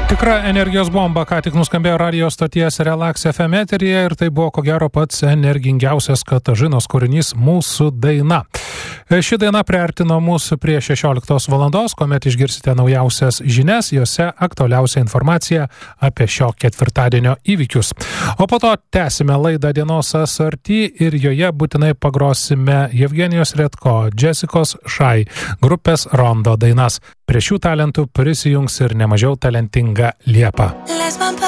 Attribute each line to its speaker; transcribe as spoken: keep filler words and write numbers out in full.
Speaker 1: Tikra energijos bomba ką tik nuskambėjo radijo stoties Relax F M eteryje ir tai buvo ko gero pats energingiausias Katažinos kūrinys Mūsų daina. Ši daina priartino mūsų prie šešioliktos valandos, kuomet išgirsite naujausias žinias, jose aktualiausia informacija apie šio ketvirtadienio įvykius. O po to tęsime laidą Dienos Asarty ir joje būtinai pagrosime Jevgenijos Redko, Jessicos Shy grupės Rondo dainas. Prie šių talentų prisijungs ir nemažiau talentinga Liepa.